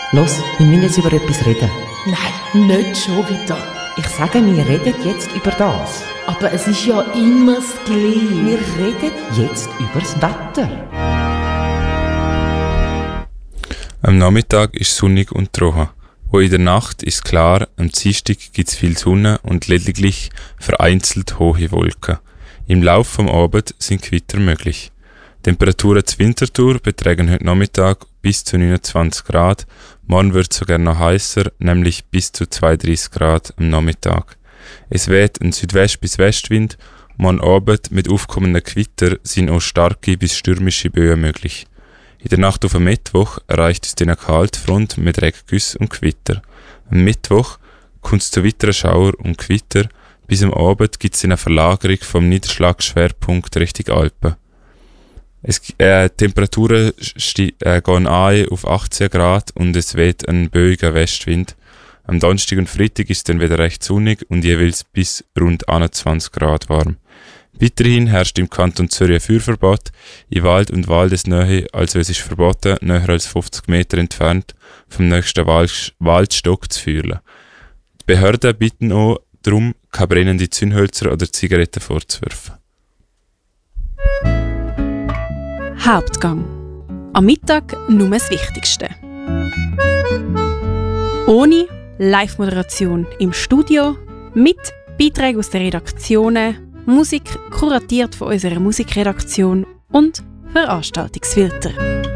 Los, wir müssen jetzt über etwas reden. Nein, nicht schon wieder. Ich sage, wir reden jetzt über das. Aber es ist ja immer das Gleiche. Wir reden jetzt über das Wetter. Am Nachmittag ist es sonnig und trocken. Wo in der Nacht ist klar, am Dienstag gibt es viel Sonne und lediglich vereinzelt hohe Wolken. Im Laufe vom Abend sind Gewitter möglich. Temperaturen zur Winterthur betragen heute Nachmittag bis zu 29 Grad. Morgen wird es sogar noch heißer, nämlich bis zu 32 Grad am Nachmittag. Es weht ein Südwest- bis Westwind. Morgen Abend mit aufkommenden Gewitter sind auch starke bis stürmische Böen möglich. In der Nacht auf den Mittwoch erreicht es eine Kaltfront mit Regengüssen und Gewitter. Am Mittwoch kommt es zu weiteren Schauer und Gewitter. Bis am Abend gibt es eine Verlagerung vom Niederschlagsschwerpunkt Richtung Alpen. Temperaturen gehen an auf 18 Grad und es weht ein böiger Westwind. Am Donnerstag und Freitag ist es dann wieder recht sonnig und jeweils bis rund 21 Grad warm. Weiterhin herrscht im Kanton Zürich ein Feuerverbot in Wald und Waldesnähe, also es ist verboten, näher als 50 Meter entfernt vom nächsten Waldstock zu feuern. Die Behörden bitten auch darum, keine brennende Zündhölzer oder Zigaretten vorzuwerfen. Hauptgang. Am Mittag nur das Wichtigste. Ohne Live-Moderation im Studio, mit Beiträgen aus den Redaktionen, Musik kuratiert von unserer Musikredaktion und Veranstaltungsfilter.